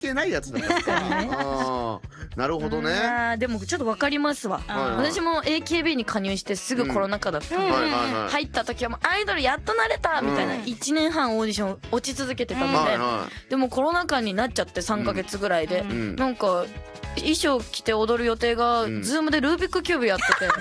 係ないやつだからさ。なるほどね。 でもちょっとわかりますわ。私も AKB に加入してすぐコロナ禍だったんで、入った時はもうアイドルやっと慣れたみたいな、1年半オーディション落ち続けてたので、でもコロナ禍になっちゃって3ヶ月ぐらいで、なんか衣装着て踊る予定が Zoom でルービックキューブやってて